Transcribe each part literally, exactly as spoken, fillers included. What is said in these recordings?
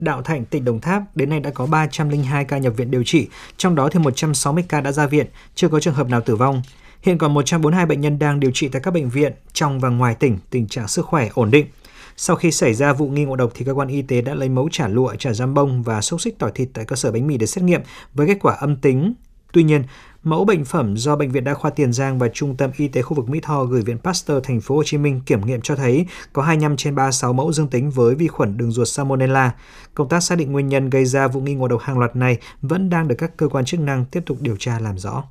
Đạo Thạnh, tỉnh Đồng Tháp, đến nay đã có ba trăm lẻ hai ca nhập viện điều trị, trong đó thì một trăm sáu mươi ca đã ra viện, chưa có trường hợp nào tử vong. Hiện còn một trăm bốn mươi hai bệnh nhân đang điều trị tại các bệnh viện trong và ngoài tỉnh, tình trạng sức khỏe ổn định. Sau khi xảy ra vụ nghi ngộ độc thì cơ quan y tế đã lấy mẫu chả lụa, chả giam bông và xúc xích tỏi thịt tại cơ sở bánh mì để xét nghiệm với kết quả âm tính. Tuy nhiên, mẫu bệnh phẩm do Bệnh viện Đa khoa Tiền Giang và Trung tâm Y tế khu vực Mỹ Tho gửi Viện Pasteur Thành phố Hồ Chí Minh kiểm nghiệm cho thấy có hai mươi lăm trên ba mươi sáu mẫu dương tính với vi khuẩn đường ruột Salmonella. Công tác xác định nguyên nhân gây ra vụ nghi ngộ độc hàng loạt này vẫn đang được các cơ quan chức năng tiếp tục điều tra làm rõ.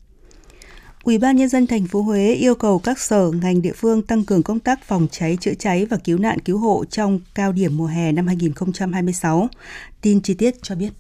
Ủy ban Nhân dân thành phố Huế yêu cầu các sở, ngành địa phương tăng cường công tác phòng cháy, chữa cháy và cứu nạn cứu hộ trong cao điểm mùa hè năm hai nghìn không trăm hai mươi sáu. Tin chi tiết cho biết.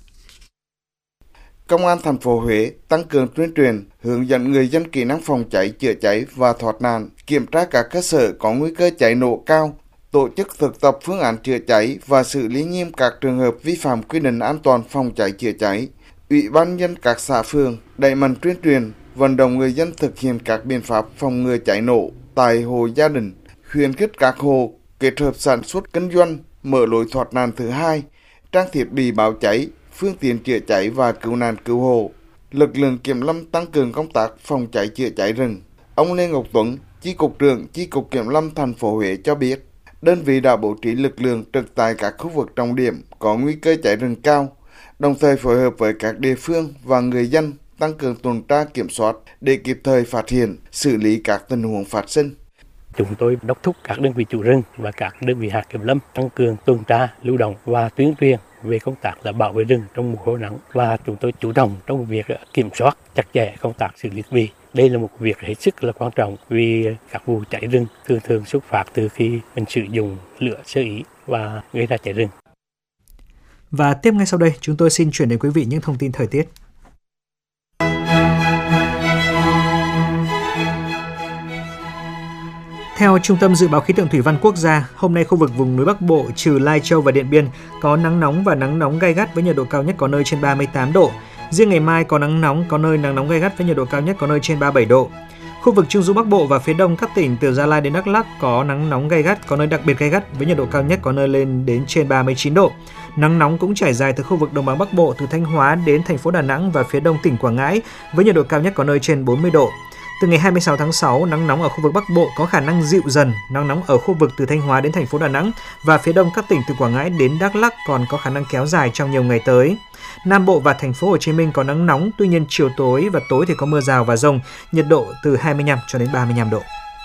Công an thành phố Huế tăng cường tuyên truyền, hướng dẫn người dân kỹ năng phòng cháy, chữa cháy và thoát nạn, kiểm tra các cơ sở có nguy cơ cháy nổ cao, tổ chức thực tập phương án chữa cháy và xử lý nghiêm các trường hợp vi phạm quy định an toàn phòng cháy chữa cháy. Ủy ban nhân dân các xã phường đẩy mạnh tuyên truyền, vận động người dân thực hiện các biện pháp phòng ngừa cháy nổ tại hộ gia đình, khuyến khích các hộ kết hợp sản xuất kinh doanh, mở lối thoát nạn thứ hai, trang thiết bị báo cháy, phương tiện chữa cháy và cứu nạn cứu hộ. Lực lượng kiểm lâm tăng cường công tác phòng cháy chữa cháy rừng. Ông Lê Ngọc Tuấn, Chi cục trưởng Chi cục Kiểm lâm thành phố Huế cho biết, đơn vị đã bố trí lực lượng trực tại các khu vực trọng điểm có nguy cơ cháy rừng cao, đồng thời phối hợp với các địa phương và người dân tăng cường tuần tra kiểm soát để kịp thời phát hiện, xử lý các tình huống phát sinh. Chúng tôi đốc thúc các đơn vị chủ rừng và các đơn vị hạt kiểm lâm tăng cường tuần tra, lưu động và tuyên truyền về công tác là bảo vệ rừng trong mùa khô nắng, và chúng tôi chủ động trong việc kiểm soát chặt chẽ công tác xử lý vì đây là một việc hết sức là quan trọng, vì các vụ cháy rừng thường thường xuất phát từ khi mình sử dụng lửa sơ ý và gây ra cháy rừng. Và tiếp ngay sau đây, chúng tôi xin chuyển đến quý vị những thông tin thời tiết. Theo Trung tâm Dự báo Khí tượng Thủy văn Quốc gia, hôm nay khu vực vùng núi Bắc Bộ trừ Lai Châu và Điện Biên có nắng nóng và nắng nóng gay gắt với nhiệt độ cao nhất có nơi trên ba mươi tám độ. Riêng ngày mai có nắng nóng, có nơi nắng nóng gay gắt với nhiệt độ cao nhất có nơi trên ba mươi bảy độ. Khu vực Trung Du Bắc Bộ và phía đông các tỉnh từ Gia Lai đến Đắk Lắk có nắng nóng gay gắt, có nơi đặc biệt gay gắt với nhiệt độ cao nhất có nơi lên đến trên ba mươi chín độ. Nắng nóng cũng trải dài từ khu vực Đồng bằng Bắc Bộ từ Thanh Hóa đến thành phố Đà Nẵng và phía đông tỉnh Quảng Ngãi với nhiệt độ cao nhất có nơi trên bốn mươi độ. Từ ngày hai mươi sáu tháng sáu, nắng nóng ở khu vực Bắc Bộ có khả năng dịu dần, nắng nóng ở khu vực từ Thanh Hóa đến thành phố Đà Nẵng và phía đông các tỉnh từ Quảng Ngãi đến Đắk Lắk còn có khả năng kéo dài trong nhiều ngày tới. Nam Bộ và thành phố Hồ Chí Minh có nắng nóng, tuy nhiên chiều tối và tối thì có mưa rào và dông, nhiệt độ từ hai mươi lăm cho đến ba mươi lăm độ.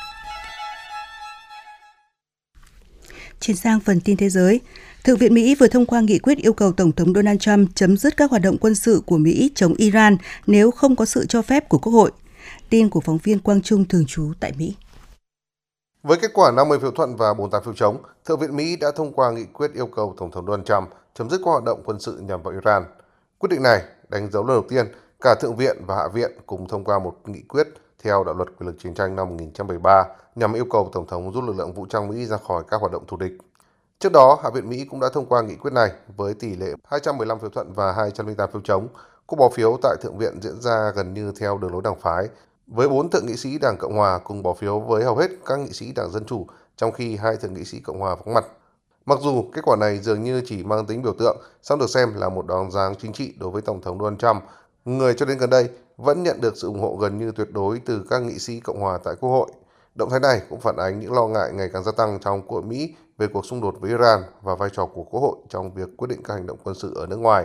Chuyển sang phần tin thế giới, Thượng viện Mỹ vừa thông qua nghị quyết yêu cầu Tổng thống Donald Trump chấm dứt các hoạt động quân sự của Mỹ chống Iran nếu không có sự cho phép của Quốc hội. Tin của phóng viên Quang Trung thường trú tại Mỹ. Với kết quả năm mươi phiếu thuận và bốn mươi tám phiếu chống, Thượng viện Mỹ đã thông qua nghị quyết yêu cầu Tổng thống Donald Trump chấm dứt các hoạt động quân sự nhằm vào Iran. Quyết định này đánh dấu lần đầu tiên cả Thượng viện và Hạ viện cùng thông qua một nghị quyết theo đạo luật quyền lực chiến tranh năm một nghìn chín trăm bảy mươi ba nhằm yêu cầu Tổng thống rút lực lượng vũ trang Mỹ ra khỏi các hoạt động thù địch. Trước đó, Hạ viện Mỹ cũng đã thông qua nghị quyết này với tỷ lệ hai trăm mười lăm phiếu thuận và hai trăm lẻ tám phiếu chống. Cuộc bỏ phiếu tại Thượng viện diễn ra gần như theo đường lối đảng phái, với bốn thượng nghị sĩ Đảng Cộng hòa cùng bỏ phiếu với hầu hết các nghị sĩ Đảng Dân Chủ, trong khi hai thượng nghị sĩ Cộng hòa vắng mặt. Mặc dù kết quả này dường như chỉ mang tính biểu tượng, song được xem là một đòn giáng chính trị đối với Tổng thống Donald Trump, người cho đến gần đây vẫn nhận được sự ủng hộ gần như tuyệt đối từ các nghị sĩ Cộng hòa tại Quốc hội. Động thái này cũng phản ánh những lo ngại ngày càng gia tăng trong Quốc hội Mỹ về cuộc xung đột với Iran và vai trò của Quốc hội trong việc quyết định các hành động quân sự ở nước ngoài.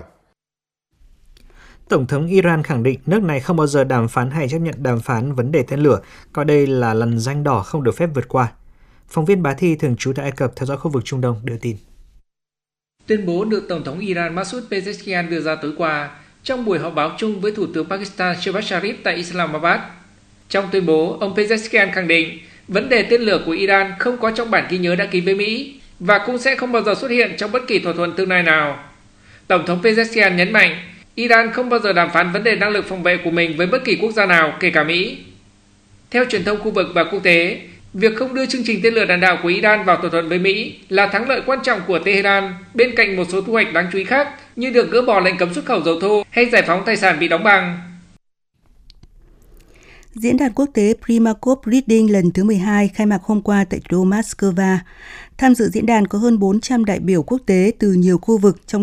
Tổng thống Iran khẳng định nước này không bao giờ đàm phán hay chấp nhận đàm phán vấn đề tên lửa, coi đây là lằn ranh đỏ không được phép vượt qua. Phóng viên Bá Thi thường trú tại Ai Cập theo dõi khu vực Trung Đông đưa tin. Tuyên bố được Tổng thống Iran Masoud Pezeshkian đưa ra tối qua trong buổi họp báo chung với Thủ tướng Pakistan Shehbaz Sharif tại Islamabad. Trong tuyên bố, ông Pezeshkian khẳng định vấn đề tên lửa của Iran không có trong bản ghi nhớ đã ký với Mỹ và cũng sẽ không bao giờ xuất hiện trong bất kỳ thỏa thuận tương lai nào. Tổng thống Pezeshkian nhấn mạnh Iran không bao giờ đàm phán vấn đề năng lực phòng vệ của mình với bất kỳ quốc gia nào, kể cả Mỹ. Theo truyền thông khu vực và quốc tế, việc không đưa chương trình tên lửa đạn đạo của Iran vào thỏa thuận với Mỹ là thắng lợi quan trọng của Tehran bên cạnh một số thu hoạch đáng chú ý khác như được gỡ bỏ lệnh cấm xuất khẩu dầu thô hay giải phóng tài sản bị đóng băng. Diễn đàn quốc tế Primakov Reading lần thứ mười hai khai mạc hôm qua tại thủ đô Moscow. Tham dự diễn đàn có hơn bốn trăm đại biểu quốc tế từ nhiều khu vực, trong